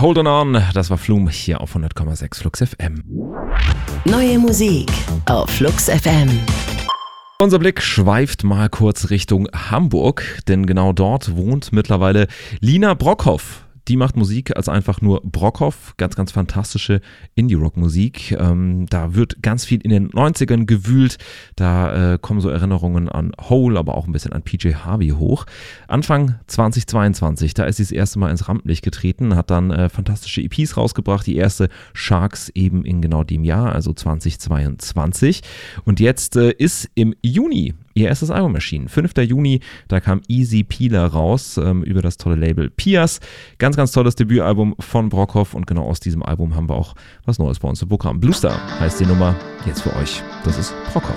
Hold on, das war Flume hier auf 100,6 Flux FM. Neue Musik auf Flux FM. Unser Blick schweift mal kurz Richtung Hamburg, denn genau dort wohnt mittlerweile Lina Brockhoff. Die macht Musik als einfach nur Brockhoff, ganz, ganz fantastische Indie-Rock-Musik. Da wird ganz viel in den 90ern gewühlt, da kommen so Erinnerungen an Hole, aber auch ein bisschen an PJ Harvey hoch. Anfang 2022, da ist sie das erste Mal ins Rampenlicht getreten, hat dann fantastische EPs rausgebracht, die erste Sharks eben in genau dem Jahr, also 2022. Und jetzt ist im Juni ihr erstes Album erschienen. 5. Juni, da kam Easy Peeler raus über das tolle Label Pias. Ganz, ganz tolles Debütalbum von Brockhoff und genau aus diesem Album haben wir auch was Neues bei uns im Programm. Blue Star heißt die Nummer jetzt für euch. Das ist Brockhoff.